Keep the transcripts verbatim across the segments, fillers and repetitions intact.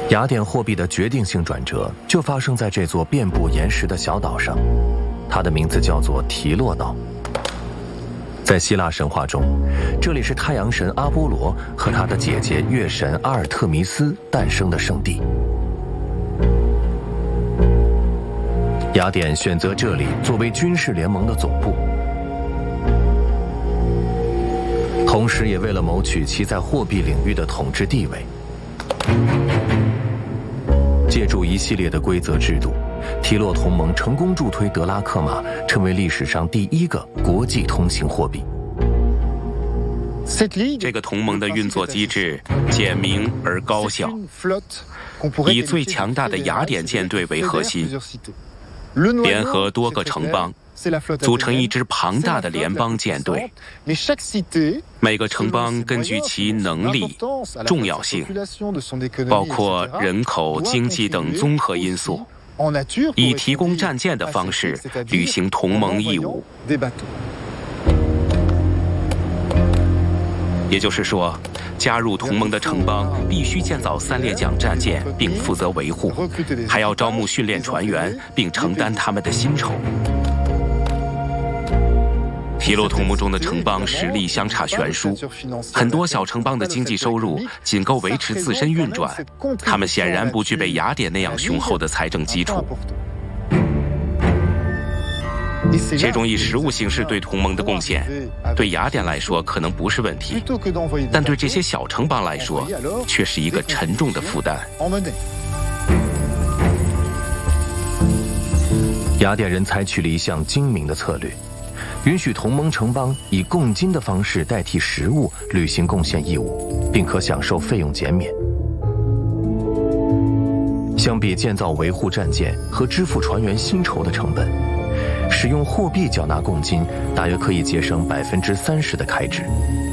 雅典货币的决定性转折就发生在这座遍布岩石的小岛上，它的名字叫做提洛岛。在希腊神话中，这里是太阳神阿波罗和他的姐姐月神阿尔特弥斯诞生的圣地。雅典选择这里作为军事联盟的总部，同时也为了谋取其在货币领域的统治地位。借助一系列的规则制度，提洛同盟成功助推德拉克马成为历史上第一个国际通行货币。 这个同盟的运作机制简明而高效，以最强大的雅典舰队为核心，联合多个城邦，组成一支庞大的联邦舰队。每个城邦根据其能力、重要性，包括人口、经济等综合因素，以提供战舰的方式履行同盟义务。也就是说，加入同盟的城邦必须建造三列桨战舰，并负责维护，还要招募训练船员，并承担他们的薪酬。提洛同盟中的城邦实力相差悬殊，很多小城邦的经济收入仅够维持自身运转，他们显然不具备雅典那样雄厚的财政基础。这种以实物形式对同盟的贡献，对雅典来说可能不是问题，但对这些小城邦来说，却是一个沉重的负担。 雅典人采取了一项精明的策略，允许同盟城邦以贡金的方式代替实物履行贡献义务，并可享受费用减免。相比建造维护战舰和支付船员薪酬的成本，使用货币缴纳贡金大约可以节省百分之三十的开支。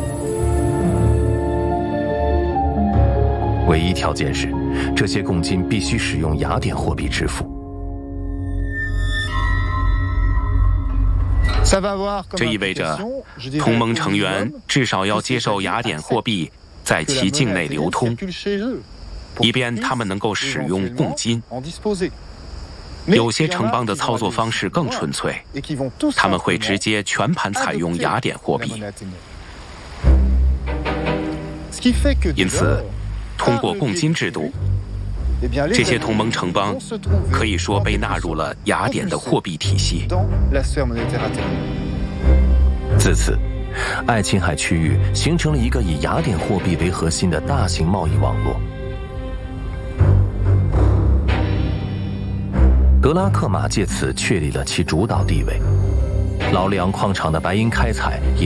唯一条件是，这些贡金必须使用雅典货币支付。 这意味着，同盟成员至少要接受雅典货币在其境内流通，以便他们能够使用贡金。有些城邦的操作方式更纯粹，他们会直接全盘采用雅典货币。因此，通过贡金制度，这些同盟城邦可以说被纳入了雅典的货币体系。 自此，爱琴海区域形成了一个以雅典货币为核心的大型贸易网络。德拉克马借此确立了其主导地位，劳力昂矿场的白银开采也